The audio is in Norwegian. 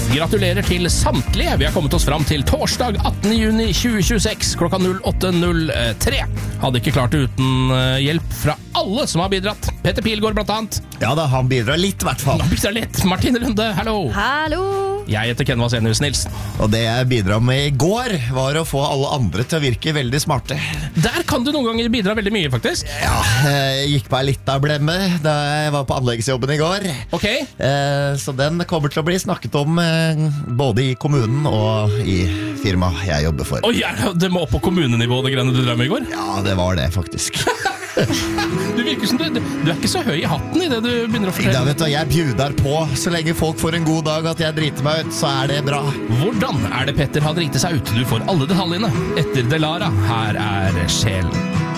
Gratulerer til samtlige. Vi har kommet oss fram til torsdag 18. juni 2026 klokka 08.03. Hadde ikke klart det uten hjelp fra alle som har bidratt. Petter Pilgaard blant annet. Ja da, han bidrar litt i hvert fall. Han bidrar litt. Martin Runde, hallo. Hallo. Jeg heter Ken Vasenius Nilsen. Og det jeg bidrar med i går var å få alle andre til å virke veldig smarte. Der kan du noen ganger bidra veldig mye, faktisk. Ja, jeg gikk meg litt av blemme da jeg var på anleggsjobben i går. Ok. Så den kommer til å bli snakket om både i kommunen og i firmaet jeg jobber for. Oi, det må opp på kommunenivå, det greiene du drev med i går? Ja, det var det faktisk. Du virker som du er ikke så høy i hatten i det du begynner å fortelle. Da vet du, jeg bjudar på. Så lenge folk får en god dag at jeg driter meg ut, så er det bra. Hvordan er det Petter har driti seg ut? Du får alle detaljene etter Delara. Her er Sjelen.